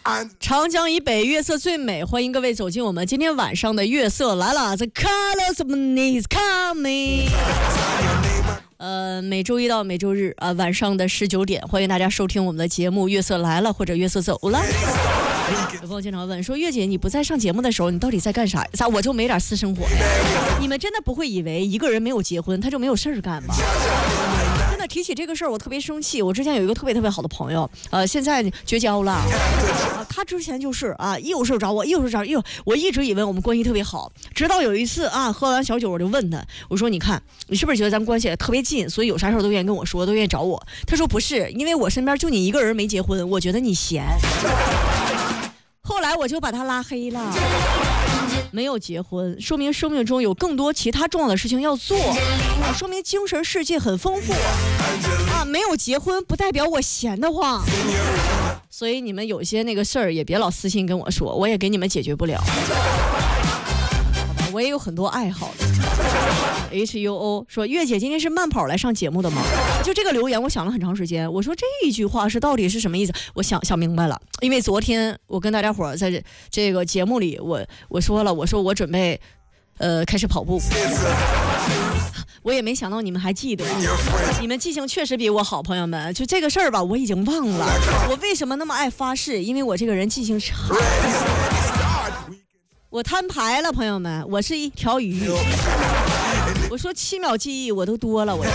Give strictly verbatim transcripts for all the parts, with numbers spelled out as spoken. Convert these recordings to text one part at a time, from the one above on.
长江以北月色最美，欢迎各位走进我们今天晚上的月色来了 The colors of night is coming。 呃，每周一到每周日啊、呃、晚上的十九点，欢迎大家收听我们的节目月色来了或者月色走了。有朋友经常问说，月姐你不在上节目的时候你到底在干啥？咋我就没点私生活呀？你们真的不会以为一个人没有结婚他就没有事儿干吗？真的提起这个事儿我特别生气。我之前有一个特别特别好的朋友，呃，现在绝交了、呃、他之前就是啊，一有事找我，一有事找我，我一直以为我们关系特别好，直到有一次啊，喝完小酒我就问他，我说你看你是不是觉得咱们关系特别近，所以有啥事都愿意跟我说，都愿意找我？他说不是，因为我身边就你一个人没结婚，我觉得你闲。后来我就把他拉黑了。没有结婚说明生命中有更多其他重要的事情要做、啊、说明精神世界很丰富啊。没有结婚不代表我闲得慌，所以你们有些那个事儿也别老私信跟我说，我也给你们解决不了。我也有很多爱好的。H U O 说，月姐今天是慢跑来上节目的吗？就这个留言我想了很长时间，我说这一句话是到底是什么意思？我想想明白了，因为昨天我跟大家伙在这个节目里我我说了，我说我准备呃开始跑步，我也没想到你们还记得，你们记性确实比我好，朋友们。就这个事儿吧，我已经忘了我为什么那么爱发誓，因为我这个人记性差。我摊牌了，朋友们，我是一条鱼。我说七秒记忆我都多了。我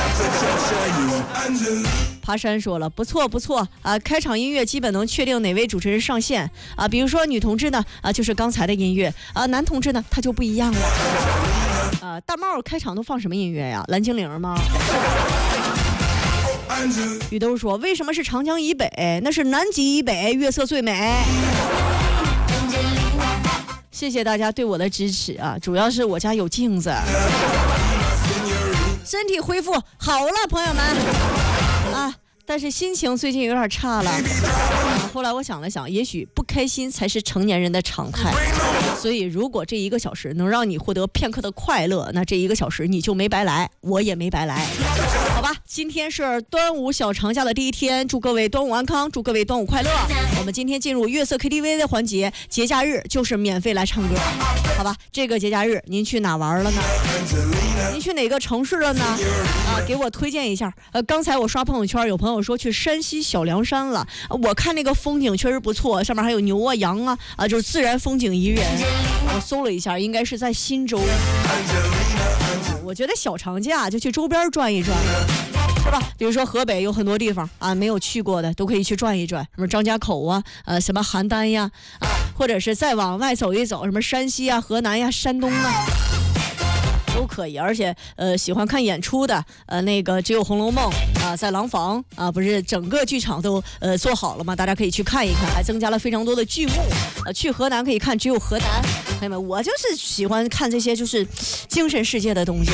爬山说了，不错不错啊，开场音乐基本能确定哪位主持人上线啊，比如说女同志呢啊就是刚才的音乐啊，男同志呢他就不一样了啊。大帽开场都放什么音乐呀？蓝精灵吗？雨都说，为什么是长江以北？那是南极以北，月色最美。谢谢大家对我的支持啊，主要是我家有镜子。身体恢复好了，朋友们啊，但是心情最近有点差了、啊、后来我想了想，也许不开心才是成年人的常态，所以如果这一个小时能让你获得片刻的快乐，那这一个小时你就没白来，我也没白来。好吧，今天是端午小长假的第一天，祝各位端午安康，祝各位端午快乐。我们今天进入月色 K T V 的环节，节假日就是免费来唱歌，好吧？这个节假日您去哪玩了呢？您去哪个城市了呢？啊，给我推荐一下。呃，刚才我刷朋友圈，有朋友说去山西小凉山了，啊、我看那个风景确实不错，上面还有牛啊、羊啊，啊，就是自然风景宜人。我搜了一下，应该是在忻州。我觉得小长假就去周边转一转，是吧？比如说河北有很多地方啊，没有去过的都可以去转一转，什么张家口啊，呃，什么邯郸呀，啊，或者是再往外走一走，什么山西啊、河南呀、山东啊。都可以，而且呃，喜欢看演出的，呃，那个只有《红楼梦》啊、呃，在廊坊啊，不是整个剧场都呃做好了吗？大家可以去看一看，还增加了非常多的剧目。呃，去河南可以看只有河南，朋友们，我就是喜欢看这些就是精神世界的东西。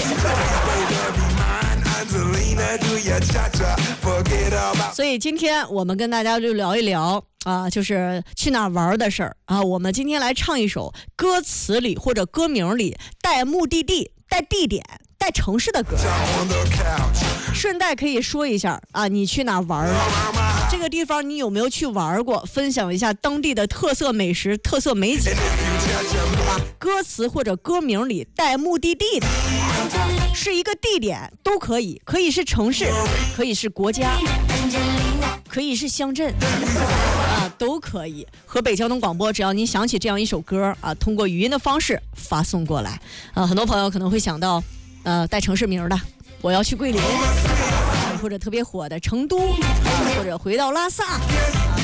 所以今天我们跟大家就聊一聊啊，就是去哪玩的事儿啊。我们今天来唱一首歌词里或者歌名里带目的地、带地点、带城市的歌，顺带可以说一下啊，你去哪玩了？这个地方你有没有去玩过？分享一下当地的特色美食、特色美景，好吧？歌词或者歌名里带目的地的，是一个地点都可以，可以是城市，可以是国家，可以是乡镇啊，都可以。河北交通广播，只要您想起这样一首歌啊，通过语音的方式发送过来啊。很多朋友可能会想到，呃，带城市名的，我要去桂林，或者特别火的成都，或者回到拉萨，啊，